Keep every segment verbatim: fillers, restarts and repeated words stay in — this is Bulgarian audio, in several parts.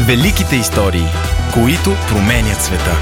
Великите истории, които променят света.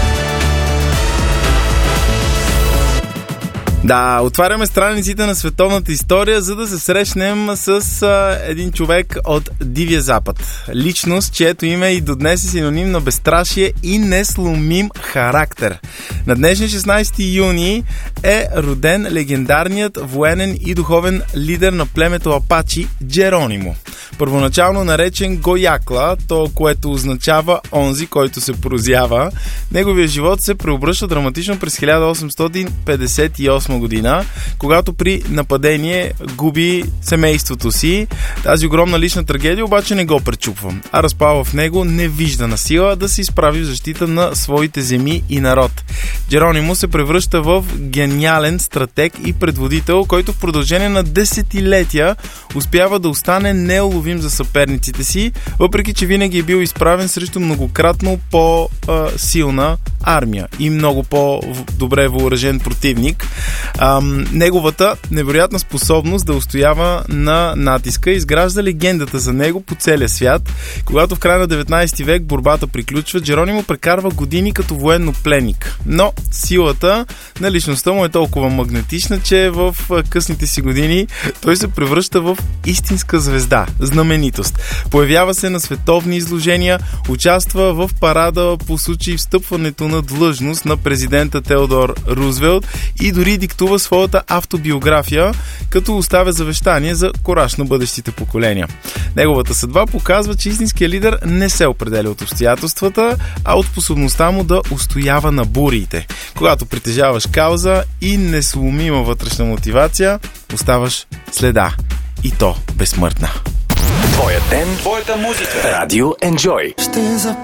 Да, отваряме страниците на световната история, за да се срещнем с а, един човек от Дивия Запад. Личност, чието име и до днес е синоним на безстрашие и несломим характер. На днешния шестнайсети юни е роден легендарният военен и духовен лидер на племето Апачи Джеронимо. Първоначално наречен Гоякла, то, което означава онзи, който се прозява. Неговият живот се преобръща драматично през хиляда осемстотин петдесет и осма година, когато при нападение губи семейството си. Тази огромна лична трагедия обаче не го пречупва, а разпава в него невиждана сила да се изправи в защита на своите земи и народ. Джеронимо се превръща в гениален стратег и предводител, който в продължение на десетилетия успява да остане неуловим за съперниците си, въпреки че винаги е бил изправен срещу многократно по-силна армия и много по-добре въоръжен противник. Ам, неговата невероятна способност да устоява на натиска изгражда легендата за него по целия свят. Когато в края на деветнайсети век борбата приключва, Джеронимо прекарва години като военнопленник. Но силата на личността му е толкова магнетична, че в късните си години той се превръща в истинска звезда, знаменитост. Появява се на световни изложения, участва в парада по случай встъпването на длъжност на президента Теодор Рузвелт и дори диктува своята автобиография, като оставя завещание за кураж на бъдещите поколения. Неговата съдба показва, че истинският лидер не се определя от обстоятелствата, а от способността му да устоява на буриите. Когато притежаваш кауза и несломима вътрешна мотивация, оставаш следа. И то безсмъртна. Твоя ден, твоята музика. Радио Enjoy.